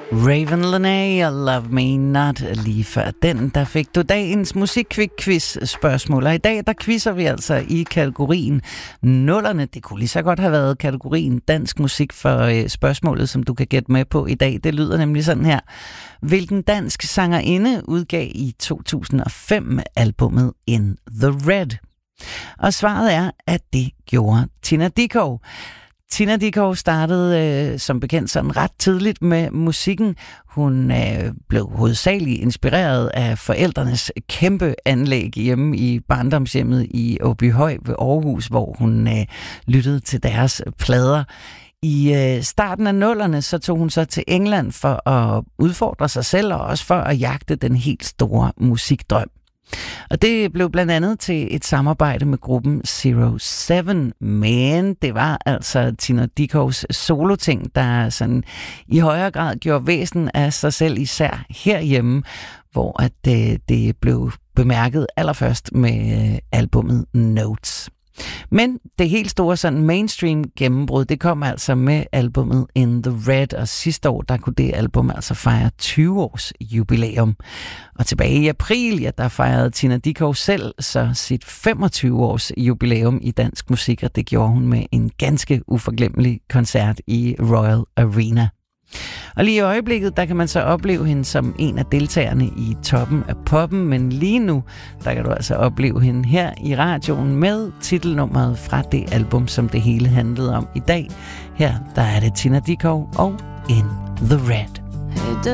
Raven Lenae og Love Me Not. Lige før den, der fik du dagens musikquiz-spørgsmål. Og i dag, der quizzer vi altså i kategorien nullerne. Det kunne lige så godt have været kategorien dansk musik for spørgsmålet, som du kan gætte med på i dag. Det lyder nemlig sådan her. Hvilken dansk sangerinde udgav i 2005 albumet In The Red? Og svaret er, at det gjorde Tina Dickow. Tina Dickow startede som bekendt sådan ret tidligt med musikken. Hun blev hovedsageligt inspireret af forældrenes kæmpe anlæg hjemme i barndomshjemmet i Åbyhøj ved Aarhus, hvor hun lyttede til deres plader. I starten af nullerne så tog hun så til England for at udfordre sig selv og også for at jagte den helt store musikdrøm. Og det blev blandt andet til et samarbejde med gruppen Zero Seven, men det var altså Tina Dickows soloting, der sådan i højere grad gjorde væsen af sig selv, især herhjemme, hvor at det blev bemærket allerførst med albumet Notes. Men det helt store sådan mainstream gennembrud, det kom altså med albumet In The Red, og sidste år, der kunne det album altså fejre 20 års jubilæum. Og tilbage i april, ja, der fejrede Tina Dickow selv så sit 25 års jubilæum i dansk musik, og det gjorde hun med en ganske uforglemmelig koncert i Royal Arena. Og lige i øjeblikket, der kan man så opleve hende som en af deltagerne i Toppen af Poppen, men lige nu, der kan du altså opleve hende her i radioen med titelnummeret fra det album, som det hele handlede om i dag. Her, der er det Tina Dickow og In The Red. Hey,